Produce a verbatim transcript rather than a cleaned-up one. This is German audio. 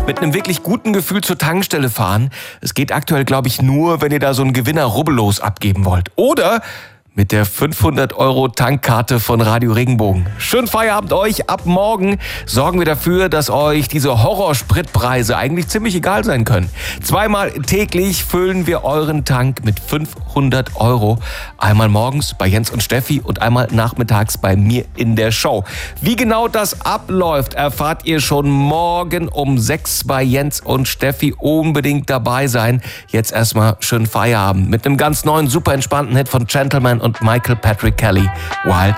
mit einem wirklich guten Gefühl zur Tankstelle fahren. Es geht aktuell, glaube ich, nur, wenn ihr da so einen Gewinner rubbellos abgeben wollt. Oder mit der fünfhundert Euro Tankkarte von Radio Regenbogen. Schönen Feierabend euch. Ab morgen sorgen wir dafür, dass euch diese Horrorspritpreise eigentlich ziemlich egal sein können. Zweimal täglich füllen wir euren Tank mit fünfhundert Euro. Einmal morgens bei Jens und Steffi und einmal nachmittags bei mir in der Show. Wie genau das abläuft, erfahrt ihr schon morgen um sechs bei Jens und Steffi. Unbedingt dabei sein. Jetzt erstmal schönen Feierabend mit einem ganz neuen, super entspannten Hit von Gentleman und Michael Patrick Kelly. Wild